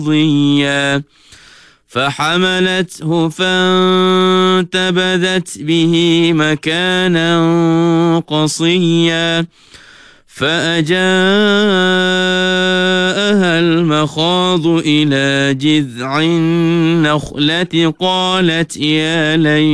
ضيا فحملته فانتبذت به مكانا قصيا فأجاءها المخاض إلى جذع النخلة قالت يا ليت